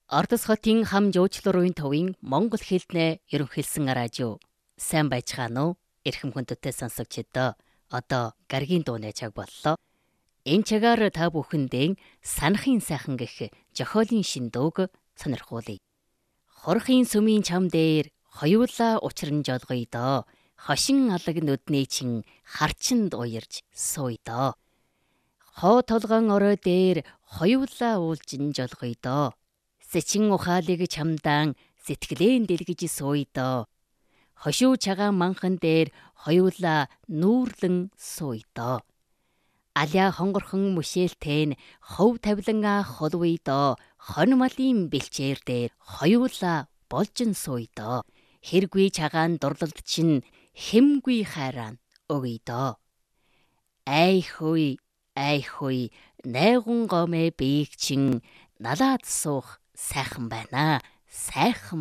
Ордос хотын хам жуучлалын төвийн Монгол хэлний ерөнхийлсөн радио. Сайн байцгаана уу? Эрхэм хүндтэй сонсогчдоо. Одоо гаргийн дууны цаг боллоо. Энэ цагаар та бүхэндээ санахын сайхан гэх зохиолын шиндүүг сонирхуулъя. Хорхийн сүмийн чам дээр хоёулаа учран жолгоё доо. Хошин алаг нүдний чин харчинд уярж сууя доо. Хоо толгоон орой дээр хоёулаа уулжин жолгоё доо. Сэчин ухаалыг чамдаан сэтгэлэн дэлгэж сууя доо. Хошуу чагаан манхан дээр хоёулаа нүүрлэн сууя доо. Аля хонгорхон мөшөөлтэн хов тавилан холвъя доо. Хон малын бэлчээр дээр хоёулаа болжин сууя доо. Хэргүй чагаан дурлалт чинь хэмгүй хайрaan өгье доо. Ай хүй найгун гомэ биег чин налаад суух сайхан байна. Сайхан